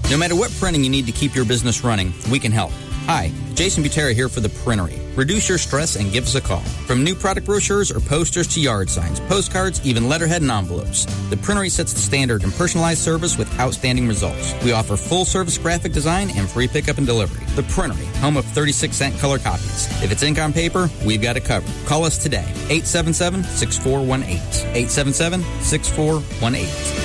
No matter what printing you need to keep your business running, we can help. Hi, Jason Butera here for The Printery. Reduce your stress and give us a call. From new product brochures or posters to yard signs, postcards, even letterhead and envelopes, The Printery sets the standard in personalized service with outstanding results. We offer full-service graphic design and free pickup and delivery. The Printery, home of 36-cent color copies. If it's ink on paper, we've got it covered. Call us today, 877-6418. 877-6418.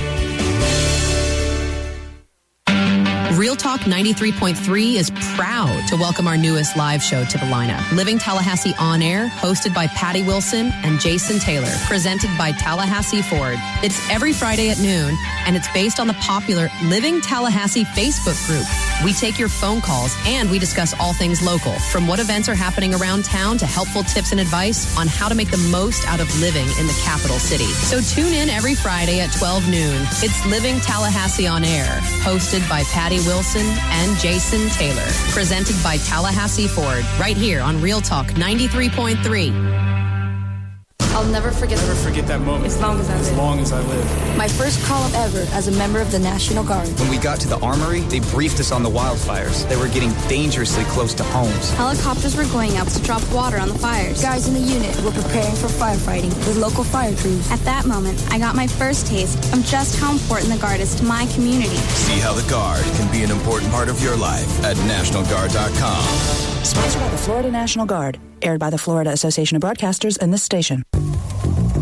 Real Talk 93.3 is proud to welcome our newest live show to the lineup. Living Tallahassee On Air, hosted by Patty Wilson and Jason Taylor, presented by Tallahassee Ford. It's every Friday at noon, and it's based on the popular Living Tallahassee Facebook group. We take your phone calls, and we discuss all things local, from what events are happening around town to helpful tips and advice on how to make the most out of living in the capital city. So tune in every Friday at 12 noon. It's Living Tallahassee On Air, hosted by Patty Wilson and Jason Taylor, presented by Tallahassee Ford, right here on Real Talk 93.3. I'll never forget that moment. As long as I live. My first call-up ever as a member of the National Guard. When we got to the armory, they briefed us on the wildfires. They were getting dangerously close to homes. Helicopters were going up to drop water on the fires. Guys in the unit were preparing for firefighting with local fire crews. At that moment, I got my first taste of just how important the Guard is to my community. See how the Guard can be an important part of your life at NationalGuard.com. Sponsored by the Florida National Guard. Aired by the Florida Association of Broadcasters and this station.